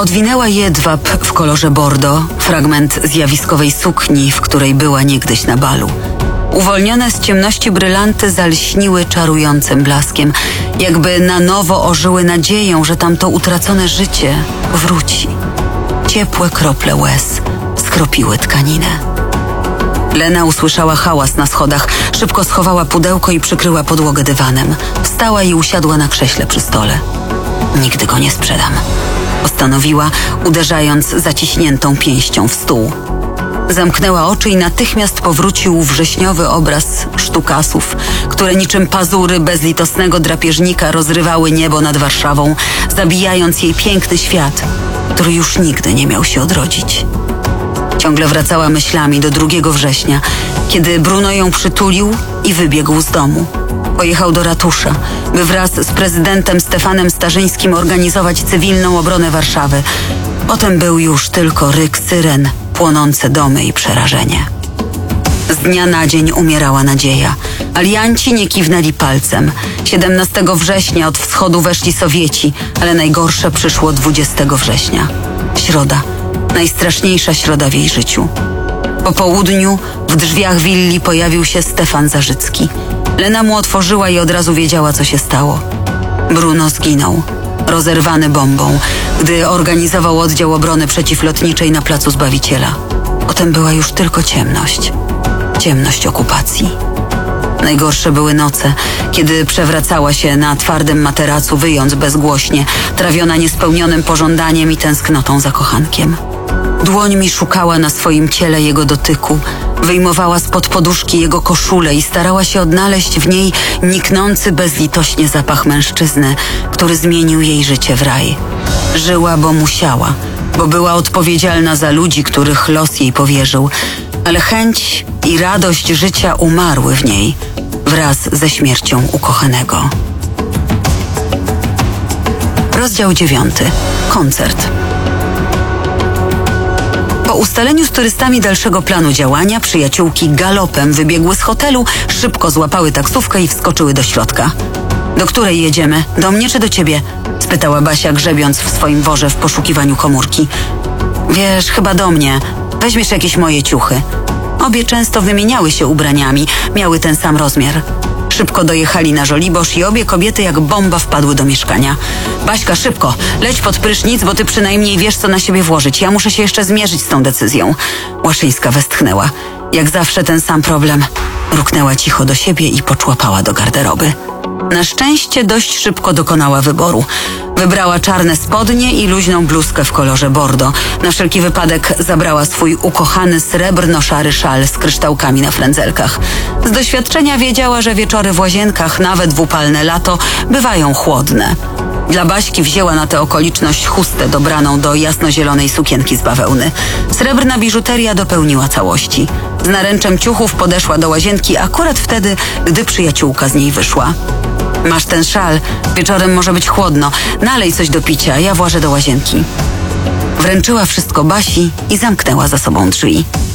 Odwinęła jedwab w kolorze bordo, fragment zjawiskowej sukni, w której była niegdyś na balu. Uwolnione z ciemności brylanty zalśniły czarującym blaskiem, jakby na nowo ożyły nadzieją, że tamto utracone życie wróci. Ciepłe krople łez skropiły tkaninę. Lena usłyszała hałas na schodach, szybko schowała pudełko i przykryła podłogę dywanem. Wstała i usiadła na krześle przy stole. Nigdy go nie sprzedam, postanowiła, uderzając zaciśniętą pięścią w stół. Zamknęła oczy i natychmiast powrócił wrześniowy obraz sztukasów, które niczym pazury bezlitosnego drapieżnika rozrywały niebo nad Warszawą, zabijając jej piękny świat, który już nigdy nie miał się odrodzić. Ciągle wracała myślami do 2 września, kiedy Bruno ją przytulił i wybiegł z domu. Pojechał do ratusza, by wraz z prezydentem Stefanem Starzyńskim organizować cywilną obronę Warszawy. Potem był już tylko ryk syren, płonące domy i przerażenie. Z dnia na dzień umierała nadzieja. Alianci nie kiwnęli palcem. 17 września od wschodu weszli Sowieci, ale najgorsze przyszło 20 września. Środa. Najstraszniejsza środa w jej życiu. Po południu w drzwiach willi pojawił się Stefan Zarzycki. Lena mu otworzyła i od razu wiedziała, co się stało. Bruno zginął, rozerwany bombą, gdy organizował oddział obrony przeciwlotniczej na Placu Zbawiciela. Potem była już tylko ciemność. Ciemność okupacji. Najgorsze były noce, kiedy przewracała się na twardym materacu, wyjąc bezgłośnie, trawiona niespełnionym pożądaniem i tęsknotą za kochankiem. Dłońmi szukała na swoim ciele jego dotyku, wyjmowała spod poduszki jego koszulę i starała się odnaleźć w niej niknący bezlitośnie zapach mężczyzny, który zmienił jej życie w raj. Żyła, bo musiała, bo była odpowiedzialna za ludzi, których los jej powierzył, ale chęć i radość życia umarły w niej wraz ze śmiercią ukochanego. Rozdział 9. Koncert. Po ustaleniu z turystami dalszego planu działania, przyjaciółki galopem wybiegły z hotelu, szybko złapały taksówkę i wskoczyły do środka. Do której jedziemy? Do mnie czy do ciebie? Spytała Basia, grzebiąc w swoim worze w poszukiwaniu komórki. Wiesz, chyba do mnie. Weźmiesz jakieś moje ciuchy. Obie często wymieniały się ubraniami, miały ten sam rozmiar. Szybko dojechali na Żoliborz i obie kobiety jak bomba wpadły do mieszkania. Baśka, szybko, leć pod prysznic, bo ty przynajmniej wiesz, co na siebie włożyć. Ja muszę się jeszcze zmierzyć z tą decyzją. Łaszyńska westchnęła. Jak zawsze ten sam problem. Ruknęła cicho do siebie i poczłapała do garderoby. Na szczęście dość szybko dokonała wyboru. Wybrała czarne spodnie i luźną bluzkę w kolorze bordo. Na wszelki wypadek zabrała swój ukochany srebrno-szary szal z kryształkami na frędzelkach. Z doświadczenia wiedziała, że wieczory w łazienkach, nawet w upalne lato, bywają chłodne. Dla Baśki wzięła na tę okoliczność chustę dobraną do jasnozielonej sukienki z bawełny. Srebrna biżuteria dopełniła całości. Z naręczem ciuchów podeszła do łazienki akurat wtedy, gdy przyjaciółka z niej wyszła. Masz ten szal, wieczorem może być chłodno. Nalej coś do picia, ja włażę do łazienki. Wręczyła wszystko Basi i zamknęła za sobą drzwi.